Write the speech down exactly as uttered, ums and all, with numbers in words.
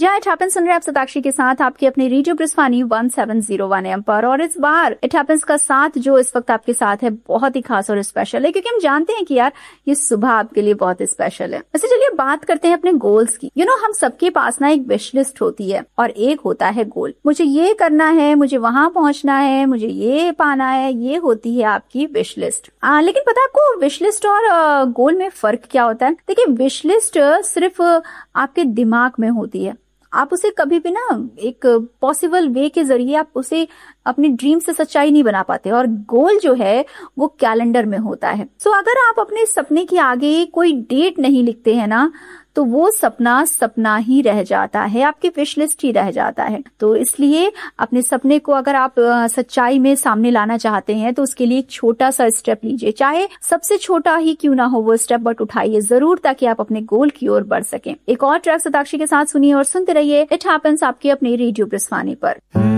Ji it happens सुन रहे आप सताक्षी के साथ आपकी अपनी radio ब्रिस्वानी one seven zero one M पर। और इस बार इट हैपेंस का साथ जो इस वक्त आपके साथ है बहुत ही खास और स्पेशल है, क्योंकि हम जानते हैं कि यार ये सुबह आपके लिए बहुत स्पेशल है। वैसे चलिए बात करते हैं अपने गोल्स की। यू you नो know, हम सबके पास ना एक विश लिस्ट होती है और एक होता है गोल। मुझे ये करना है, मुझे वहां पहुंचना है, मुझे ये पाना है, ये होती है आपकी विश लिस्ट। आ, लेकिन पता है आपको विश लिस्ट और आ, गोल में फर्क क्या होता है? देखिए विश लिस्ट सिर्फ आपके दिमाग में होती है, आप उसे कभी भी ना एक पॉसिबल वे के जरिए आप उसे अपनी ड्रीम से सच्चाई नहीं बना पाते। और गोल जो है वो कैलेंडर में होता है। सो so, अगर आप अपने सपने के आगे कोई डेट नहीं लिखते हैं ना, तो वो सपना सपना ही रह जाता है, आपकी विश लिस्ट ही रह जाता है। तो इसलिए अपने सपने को अगर आप सच्चाई में सामने लाना चाहते हैं तो उसके लिए एक छोटा सा स्टेप लीजिए, चाहे सबसे छोटा ही क्यों ना हो वो स्टेप, बट उठाइए जरूर ताकि आप अपने गोल की ओर बढ़ सकें। एक और ट्रैक सताक्षी के साथ सुनिए और सुनते रहिए इट हैपेंस आपके अपने रेडियो ब्रिस्वानी पर।